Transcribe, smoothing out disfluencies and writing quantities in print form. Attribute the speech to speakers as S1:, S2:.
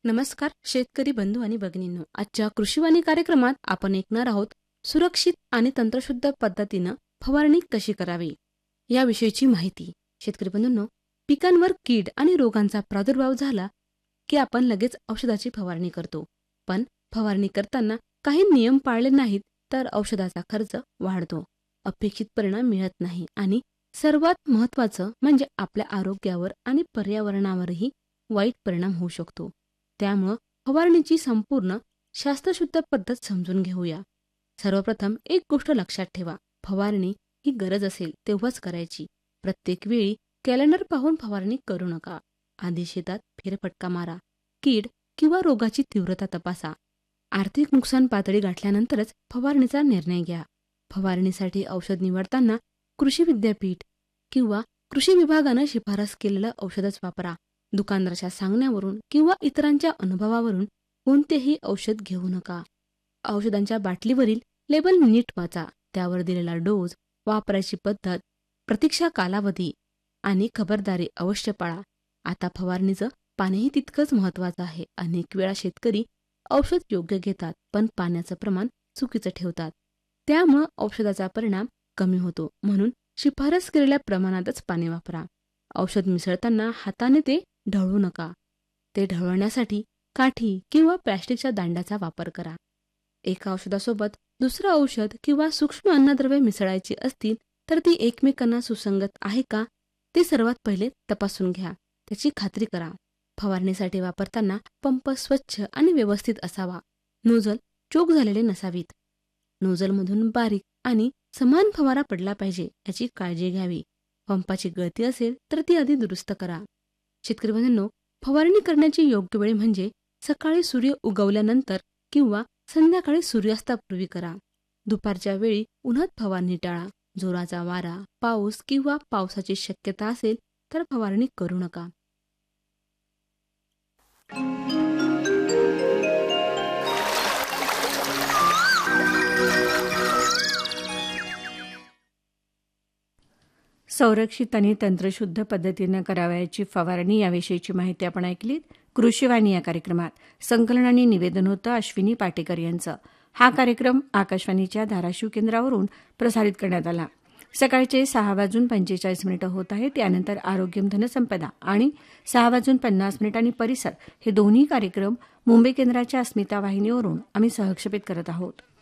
S1: नमस्कार शेतकरी बंधू आणि भगिनींनो, आजच्या कृषीवाणी कार्यक्रमात आपण ऐकणार आहोत सुरक्षित आणि तंत्रशुद्ध पद्धतीनं फवारणी कशी करावी याविषयीची माहिती. शेतकरी बंधूंनो, पिकांवर कीड आणि रोगांचा प्रादुर्भाव झाला की आपण लगेच औषधाची फवारणी करतो. पण फवारणी करताना काही नियम पाळले नाहीत तर औषधाचा खर्च वाढतो, अपेक्षित परिणाम मिळत नाही आणि सर्वात महत्त्वाचं म्हणजे आपल्या आरोग्यावर आणि पर्यावरणावरही वाईट परिणाम होऊ शकतो. त्यामुळं फवारणीची संपूर्ण शास्त्रशुद्ध पद्धत समजून घेऊया. सर्वप्रथम एक गोष्ट लक्षात ठेवा, फवारणी ही गरज असेल तेव्हाच करायची. प्रत्येक वेळी कॅलेंडर पाहून फवारणी करू नका. आधी शेतात फेरफटका मारा, कीड किंवा रोगाची तीव्रता तपासा. आर्थिक नुकसान पातळी गाठल्यानंतरच फवारणीचा निर्णय घ्या. फवारणीसाठी औषध निवडताना कृषी विद्यापीठ किंवा कृषी विभागानं शिफारस केलेलं औषधच वापरा. दुकानदाराच्या सांगण्यावरून किंवा इतरांच्या अनुभवावरून कोणतेही औषध घेऊ नका. औषधांच्या बाटलीवरील लेबल नीट वाचा. त्यावर दिलेला डोस, वापरायची पद्धत, प्रतीक्षा कालावधी आणि खबरदारी अवश्य पाळा. आता फवारणीचं पाणीही तितकंच महत्वाचं आहे. अनेक वेळा शेतकरी औषध योग्य घेतात पण पाण्याचं प्रमाण चुकीचं ठेवतात. त्यामुळं औषधाचा परिणाम कमी होतो. म्हणून शिफारस केलेल्या प्रमाणातच पाणी वापरा. औषध मिसळताना हाताने ते ढवळू नका. ते ढवळण्यासाठी काठी किंवा प्लॅस्टिकच्या दांड्याचा वापर करा. एका औषधासोबत दुसरं औषध किंवा सूक्ष्म अन्नद्रव्ये मिसळायची असतील तर ती एकमेकांना सुसंगत आहे का ते सर्वात पहिले तपासून घ्या. त्याची खात्री करा. फवारणीसाठी वापरताना पंप स्वच्छ आणि व्यवस्थित असावा. नोझल चोक झालेले नसावीत. नोझलमधून बारीक आणि समान फवारा पडला पाहिजे याची काळजी घ्यावी. पंपाची गळती असेल तर ती आधी दुरुस्त करा. शेतकरी बंधूंनो, फवारणी करण्याची योग्य वेळ म्हणजे सकाळी सूर्य उगवल्यानंतर किंवा संध्याकाळी सूर्यास्तापूर्वी करा. दुपारच्या वेळी उन्हात फवारणी टाळा. जोराचा वारा, पाऊस किंवा पावसाची शक्यता असेल तर फवारणी करू नका.
S2: संरक्षित आणि तंत्रशुद्ध पद्धतीनं करावयाची फवारणी याविषयीची माहिती आपण ऐकलीत. कृषीवाणी या कार्यक्रमात संकलन आणि निवेदन होतं अश्विनी पाटेकर यांचं. हा कार्यक्रम आकाशवाणीच्या धाराशिव केंद्रावरून प्रसारित करण्यात आला. सकाळचे 6:45 होत आहेत. त्यानंतर आरोग्यम धनसंपदा आणि 6:50 आणि परिसर हे दोन्ही कार्यक्रम मुंबई केंद्राच्या अस्मिता वाहिनीवरून आम्ही सहक्षेपित करत आहोत.